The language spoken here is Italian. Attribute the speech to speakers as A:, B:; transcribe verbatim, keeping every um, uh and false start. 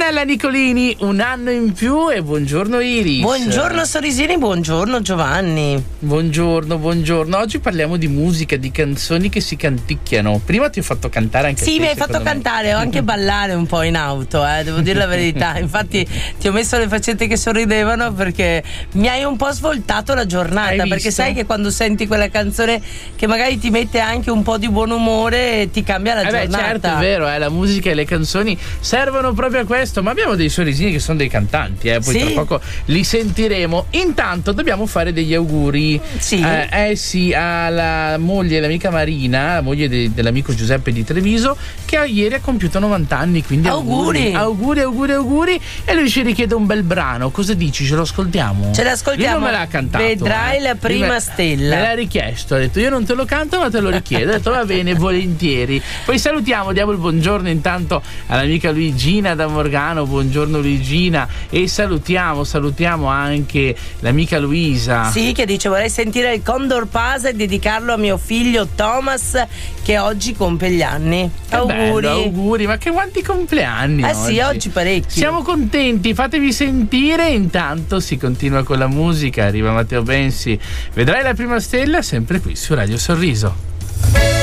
A: Ornella Nicolini, un anno in più, e buongiorno Iris.
B: Buongiorno Sorrisini, buongiorno Giovanni.
A: Buongiorno, buongiorno. Oggi parliamo di musica, di canzoni che si canticchiano. Prima ti ho fatto cantare anche
B: Sì,
A: te,
B: mi hai fatto
A: me.
B: cantare, ho anche ballare un po' in auto, eh, devo dire la verità. Infatti ti ho messo le faccette che sorridevano perché mi hai un po' svoltato la giornata.
A: Hai
B: perché
A: visto?
B: sai che quando senti quella canzone che magari ti mette anche un po' di buon umore, ti cambia la
A: Eh beh,
B: giornata.
A: certo, è vero, eh, la musica e le canzoni servono proprio a questo, ma abbiamo dei sorrisini che sono dei cantanti, eh, poi
B: Sì.
A: tra poco li sentiremo. Intanto dobbiamo fare degli auguri.
B: Sì.
A: Eh, eh sì, alla moglie, l'amica Marina, la moglie de- dell'amico Giuseppe di Treviso, che ieri ha compiuto novanta anni, quindi
B: Auguri.
A: auguri, auguri, auguri. E lui ci richiede un bel brano. Cosa dici? Ce lo ascoltiamo?
B: Ce l'ascoltiamo.
A: Lui non me l'ha cantato.
B: Vedrai
A: eh.
B: la prima
A: Me-
B: stella.
A: Me l'ha richiesto, ha detto io non te lo canto ma te lo richiedo. Ha detto va bene, volentieri. Poi salutiamo, diamo il buongiorno intanto all'amica Luigina da Morgano. Buongiorno Luigina. E salutiamo, salutiamo anche l'amica Luisa.
B: Sì, che dice vorrei sentire il Condor Pasa e dedicarlo a mio figlio Thomas che oggi compie gli anni.
A: Che
B: Auguri.
A: bello, auguri, ma che quanti compleanni
B: Eh
A: oggi.
B: sì, oggi parecchi.
A: Siamo contenti, fatevi sentire. Intanto si continua con la musica, arriva Matteo Bensi, vedrai la prima stella, sempre qui su Radio Sorriso.